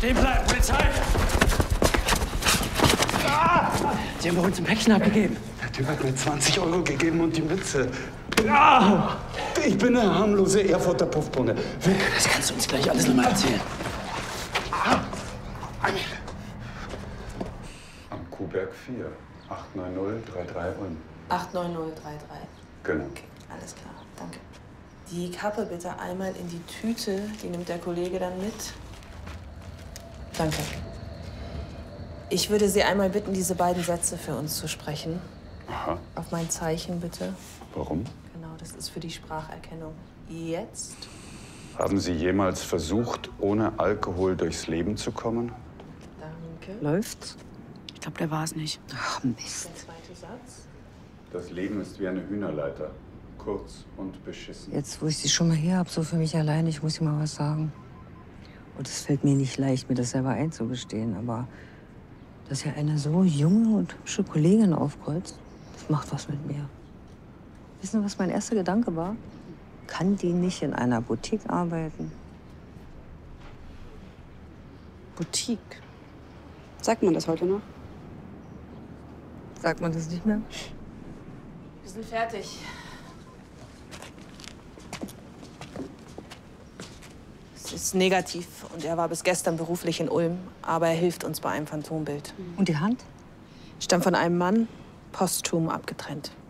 Stehen bleiben, Polizei! Ah! Sie haben bei uns ein Päckchen abgegeben. Der Typ hat mir 20 € gegeben und die Mütze. Ah! Ich bin eine harmlose Erfurter Puffbonne. Das kannst du uns gleich alles nochmal erzählen. Am Kuhberg 4. 89033 Ulm. 89033. Genau. Okay, alles klar. Danke. Die Kappe bitte einmal in die Tüte. Die nimmt der Kollege dann mit. Danke. Ich würde Sie einmal bitten, diese beiden Sätze für uns zu sprechen. Aha. Auf mein Zeichen, bitte. Warum? Genau, das ist für die Spracherkennung. Jetzt. Haben Sie jemals versucht, ohne Alkohol durchs Leben zu kommen? Danke. Läuft's? Ich glaube, der war es nicht. Ach, Mist. Der zweite Satz. Das Leben ist wie eine Hühnerleiter. Kurz und beschissen. Jetzt, wo ich sie schon mal hier habe, so für mich allein, ich muss ihr mal was sagen. Und es fällt mir nicht leicht, mir das selber einzugestehen, aber dass ja eine so junge und hübsche Kollegin aufkreuzt, das macht was mit mir. Wissen Sie, was mein erster Gedanke war? Kann die nicht in einer Boutique arbeiten? Boutique. Sagt man das heute noch? Sagt man das nicht mehr? Wir sind fertig. Es ist negativ und er war bis gestern beruflich in Ulm, aber er hilft uns bei einem Phantombild. Und die Hand? Stammt von einem Mann, posthum abgetrennt.